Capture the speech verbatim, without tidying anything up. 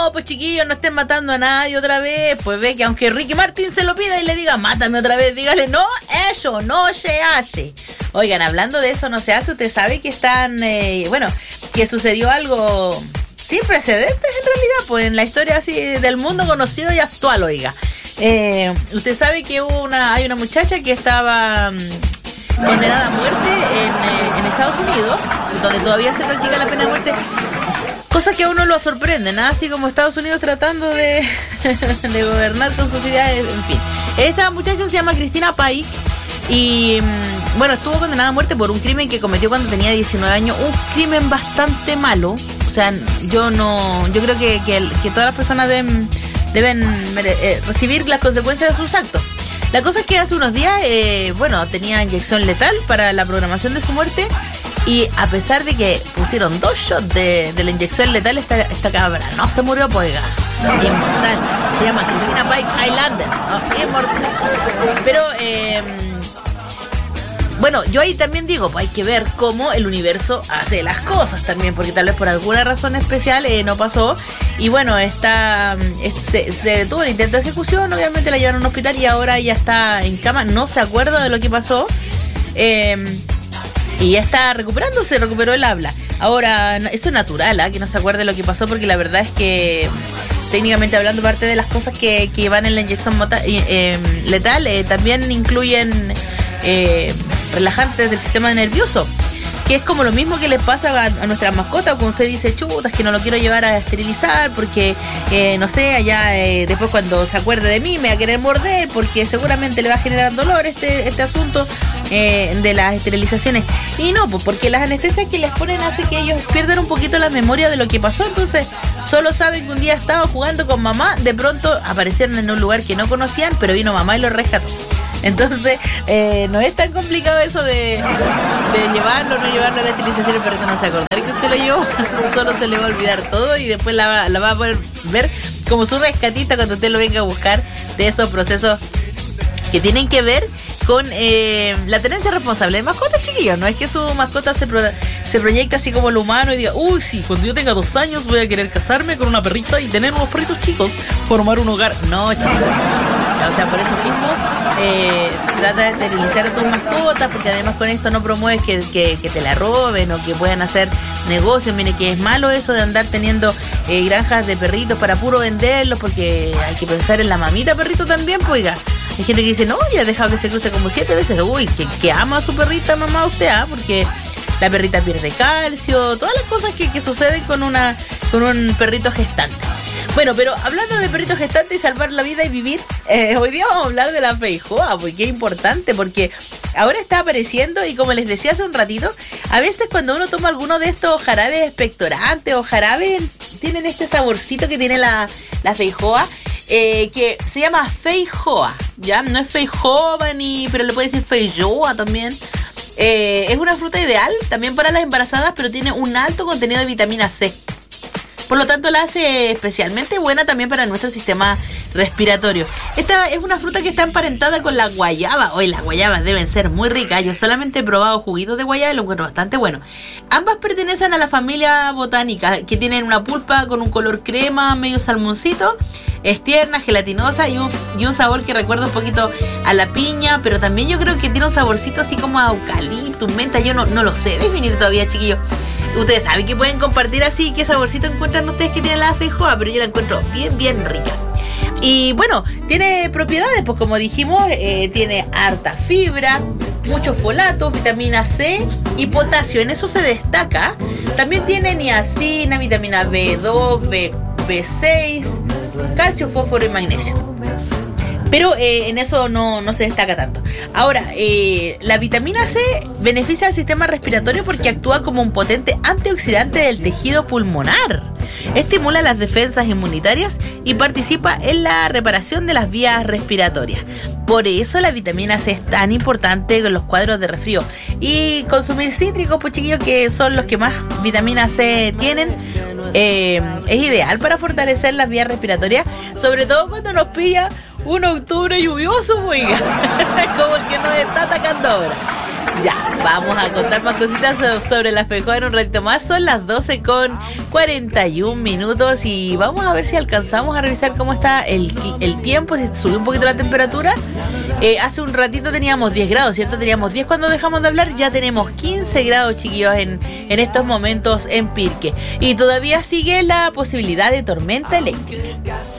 no, pues chiquillos, no estén matando a nadie otra vez. Pues ve que aunque Ricky Martin se lo pida y le diga, mátame otra vez, dígale, no, eso no se hace. Oigan, hablando de eso no se hace, usted sabe que están, eh, bueno, que sucedió algo sin precedentes en realidad, pues en la historia así del mundo conocido y actual, oiga. Eh, usted sabe que hubo una, hay una muchacha que estaba mmm, condenada a muerte en, eh, en Estados Unidos, donde todavía se practica la pena de muerte. Cosa que a uno lo sorprende, ¿no? Así como Estados Unidos tratando de, de gobernar con sociedad, en fin. Esta muchacha se llama Christina Pike y, bueno, estuvo condenada a muerte por un crimen que cometió cuando tenía diecinueve años. Un crimen bastante malo. O sea, yo no, yo creo que, que, que todas las personas deben, deben eh, recibir las consecuencias de sus actos. La cosa es que hace unos días, eh, bueno, tenía inyección letal para la programación de su muerte. Y a pesar de que pusieron dos shots de, de la inyección letal, esta, esta cabra no se murió, pues, inmortal. Se llama Christina Pike Highlander, ¿no? Inmortal. Pero, eh, bueno, yo ahí también digo, pues hay que ver cómo el universo hace las cosas también, porque tal vez por alguna razón especial eh, no pasó. Y bueno, está se, se detuvo el intento de ejecución, obviamente la llevaron a un hospital y ahora ella está en cama, no se acuerda de lo que pasó. Eh... Y ya está recuperándose, recuperó el habla. Ahora, eso es natural, ¿eh? Que no se acuerde lo que pasó, porque la verdad es que, técnicamente hablando, parte de las cosas que, que van en la inyección mota, eh, letal eh, también incluyen eh, relajantes del sistema nervioso, que es como lo mismo que les pasa a, a nuestras mascotas, cuando usted dice, chutas, que no lo quiero llevar a esterilizar, porque, eh, no sé, allá eh, después cuando se acuerde de mí me va a querer morder, porque seguramente le va a generar dolor este, este asunto eh, de las esterilizaciones. Y no, pues porque las anestesias que les ponen hace que ellos pierdan un poquito la memoria de lo que pasó, entonces solo saben que un día estaban jugando con mamá, de pronto aparecieron en un lugar que no conocían, pero vino mamá y los rescató. Entonces, eh, no es tan complicado eso de, de llevarlo o no llevarlo a la esterilización. El perrito no se acordará que usted lo llevó, solo se le va a olvidar todo y después la, la va a poder ver como su rescatista cuando usted lo venga a buscar, de esos procesos que tienen que ver con eh, la tenencia responsable de mascotas, chiquillos. No es que su mascota se, pro, se proyecta así como lo humano y diga, uy, sí, cuando yo tenga dos años voy a querer casarme con una perrita y tener unos perritos chicos, formar un hogar. No, chicos. O sea, por eso mismo eh, trata de esterilizar a tus mascotas, porque además con esto no promueves que, que, que te la roben o que puedan hacer negocios. Mire que es malo eso de andar teniendo eh, granjas de perritos para puro venderlos, porque hay que pensar en la mamita perrito también, pues, oiga. Hay gente que dice, no, ya he dejado que se cruce como siete veces. Uy, que, que ama a su perrita, mamá, usted, ¿ah? Porque la perrita pierde calcio, todas las cosas que, que suceden con una con un perrito gestante. Bueno, pero hablando de perritos gestantes y salvar la vida y vivir, eh, hoy día vamos a hablar de la feijoa, porque es importante, porque ahora está apareciendo y como les decía hace un ratito, a veces cuando uno toma alguno de estos jarabes expectorantes o jarabes, tienen este saborcito que tiene la, la feijoa, eh, que se llama feijoa, ¿ya? No es feijoa ni, pero le puede decir feijoa también. Eh, es una fruta ideal también para las embarazadas, pero tiene un alto contenido de vitamina C. Por lo tanto, la hace especialmente buena también para nuestro sistema respiratorio. Esta es una fruta que está emparentada con la guayaba. Hoy las guayabas deben ser muy ricas. Yo solamente he probado juguitos de guayaba y lo encuentro bastante bueno. Ambas pertenecen a la familia botánica, que tienen una pulpa con un color crema, medio salmoncito. Es tierna, gelatinosa y un, y un sabor que recuerda un poquito a la piña, pero también yo creo que tiene un saborcito así como a eucalipto, menta. Yo no, no lo sé definir todavía, chiquillos. Ustedes saben que pueden compartir así qué saborcito encuentran ustedes que tiene la feijoa, pero yo la encuentro bien, bien rica. Y bueno, tiene propiedades, pues como dijimos, eh, tiene harta fibra, muchos folatos, vitamina C y potasio. En eso se destaca. También tiene niacina, vitamina B dos, B, B6, calcio, fósforo y magnesio. Pero eh, en eso no, no se destaca tanto. Ahora, eh, la vitamina C beneficia al sistema respiratorio porque actúa como un potente antioxidante del tejido pulmonar. Estimula las defensas inmunitarias y participa en la reparación de las vías respiratorias. Por eso la vitamina C es tan importante en los cuadros de resfrío. Y consumir cítricos, pues chiquillos, que son los que más vitamina C tienen, eh, es ideal para fortalecer las vías respiratorias, sobre todo cuando nos pilla un octubre lluvioso, oiga, como el que nos está atacando ahora. Ya, vamos a contar más cositas sobre la Fecoa en un ratito más. Son las doce con cuarenta y un minutos y vamos a ver si alcanzamos a revisar cómo está el, el tiempo, si subió un poquito la temperatura. Eh, hace un ratito teníamos diez grados, ¿cierto? Teníamos diez cuando dejamos de hablar, ya tenemos quince grados, chiquillos, en, en estos momentos en Pirque. Y todavía sigue la posibilidad de tormenta eléctrica.